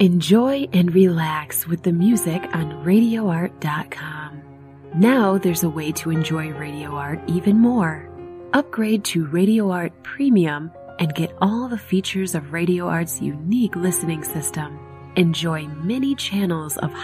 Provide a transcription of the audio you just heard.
Enjoy and relax with the music on RadioArt.com. Now there's a way to enjoy Radio Art even more. Upgrade to Radio Art Premium and get all the features of Radio Art's unique listening system. Enjoy many channels of